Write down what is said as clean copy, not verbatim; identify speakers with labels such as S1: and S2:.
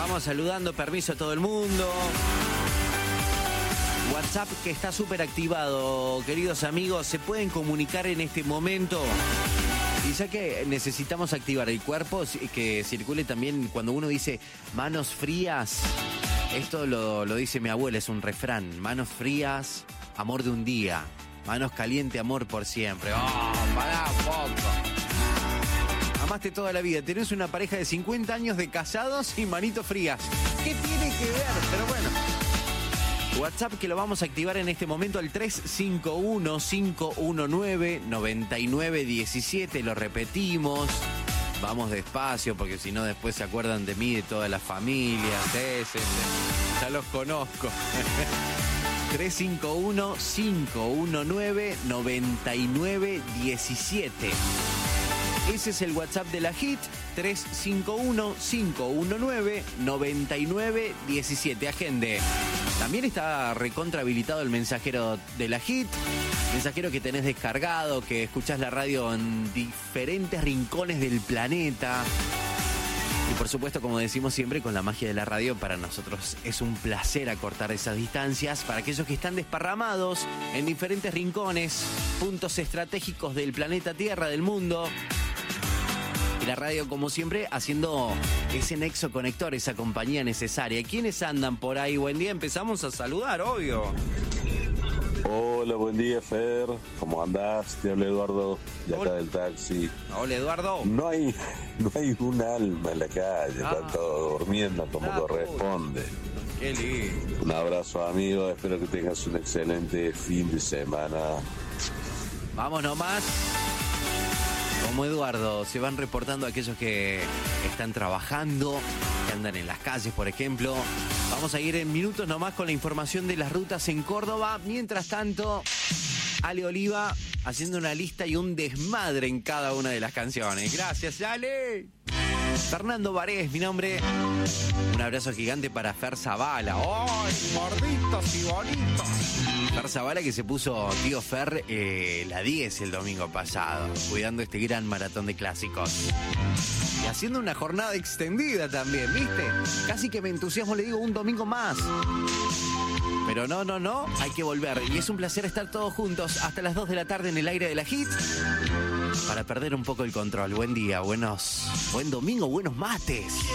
S1: Vamos saludando, permiso a todo el mundo. WhatsApp que está súper activado, queridos amigos, se pueden comunicar en este momento. Y ya que necesitamos activar el cuerpo, que circule también cuando uno dice manos frías. Esto lo dice mi abuela, es un refrán. Manos frías, amor de un día. Manos caliente, amor por siempre. ¡Oh, pará un poco! Amaste toda la vida. Tenés una pareja de 50 años de casados y manitos frías. ¿Qué tiene que ver? Pero bueno. WhatsApp que lo vamos a activar en este momento al 351-519-9917. Lo repetimos. Vamos despacio porque si no después se acuerdan de mí, de todas las familias. Ya los conozco. 351-519-9917. Ese es el WhatsApp de la HIT. 351-519-9917. Agende. También está recontra habilitado el mensajero de la HIT. Mensajero que tenés descargado, que escuchás la radio en diferentes rincones del planeta. Y por supuesto, como decimos siempre, con la magia de la radio, para nosotros es un placer acortar esas distancias. Para aquellos que están desparramados en diferentes rincones, puntos estratégicos del planeta Tierra, del mundo. Y la radio, como siempre, haciendo ese nexo conector, esa compañía necesaria. ¿Quiénes andan por ahí? Buen día, empezamos a saludar, obvio.
S2: Hola, buen día, Fer. ¿Cómo andás? Te habla Eduardo, de acá del taxi.
S1: Hola, Eduardo.
S2: No hay un alma en la calle, están todos durmiendo como corresponde.
S1: Qué lindo.
S2: Un abrazo, amigo. Espero que tengas un excelente fin de semana.
S1: Vamos nomás. Como Eduardo, se van reportando aquellos que están trabajando, que andan en las calles, por ejemplo. Vamos a ir en minutos nomás con la información de las rutas en Córdoba. Mientras tanto, Ale Oliva haciendo una lista y un desmadre en cada una de las canciones. Gracias, Ale. Fernando Varés, mi nombre. Un abrazo gigante para Fer Zavala. ¡Ay, gorditos y bonitos! Fer Zavala que se puso, tío Fer, la 10 el domingo pasado, cuidando este gran maratón de clásicos. Y haciendo una jornada extendida también, ¿viste? Casi que me entusiasmo, le digo, un domingo más. Pero no, hay que volver. Y es un placer estar todos juntos hasta las 2 de la tarde en el aire de la HIT. Para perder un poco el control. Buen día, buen domingo, buenos mates.